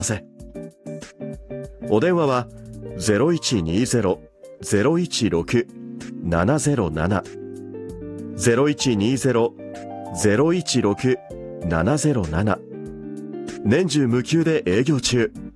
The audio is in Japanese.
せ。お電話は 0120-016-707 0120-016-707 年中無休で営業中。